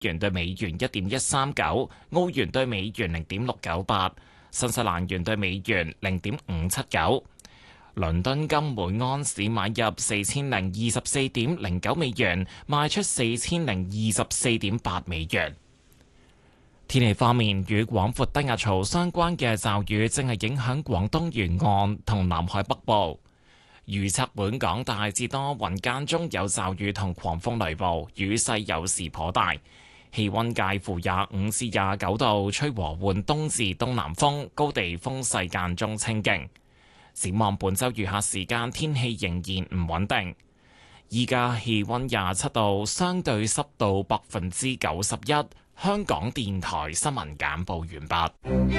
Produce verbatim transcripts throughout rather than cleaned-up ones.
元對美元一點一三九，澳元對美元零點六九八，新西蘭元對美元零點五七九。倫敦金每安士買入四千零二十四點零九美元，賣出四千零二十四點八美元。天氣方面，與廣闊低壓槽相關嘅驟雨正係影響廣東沿岸同南海北部。預測本港大致多雲，間中有驟雨同狂風雷暴，雨勢有時頗大。氣溫介乎廿五至廿九度，吹和緩東至東南風，高地風勢間中清勁。展望本週餘下時間，天氣仍然唔穩定。依家氣溫廿七度，相對濕度百分之九十一。香港電台新聞簡報完畢。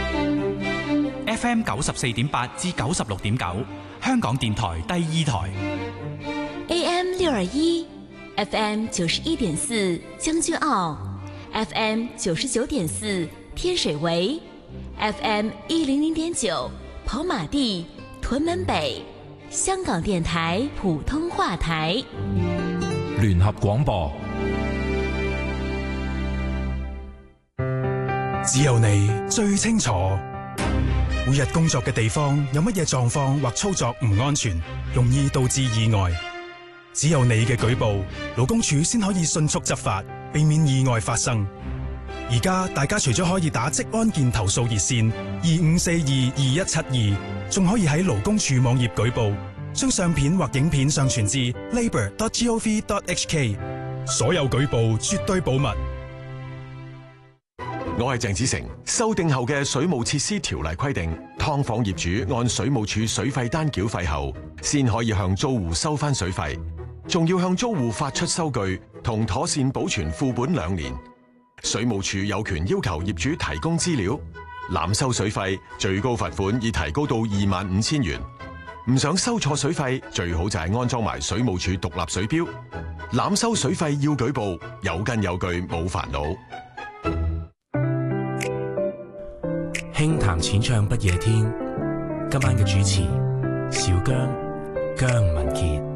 F M 九十四點八至九十六點九，香港電台第二台。 A M 六二一 ，F M 九十一點四將軍澳 ，F M 九十九點四天水圍 ，F M 一零零點九跑馬地、屯門北。香港電台普通話台。 聯合廣播。 只有你最清楚，每日工作嘅地方有乜嘢狀況或操作唔安全，容易導致意外。只有你嘅舉報，勞工處先可以迅速執法，避免意外發生。而家大家除咗可以打職安健投訴熱線二五四二二一七二，仲可以喺勞工處網頁舉報，將相片或影片上傳至 labour dot gov dot h k。所有舉報絕對保密。 我係鄭子誠。修訂後嘅水務設施條例規定，劏房業主按水務署水費單繳費後，先可以向租戶收翻水費，仲要向租戶發出收據同妥善保存副本兩年。水務署有權要求業主提供資料，濫收水費最高罰款已提高到二萬五千元。唔想收錯水費，最好就係安裝埋水務署獨立水錶。濫收水費要舉報，有根有據冇煩惱。 輕談淺唱不夜天，今晚嘅主持小姜姜文傑。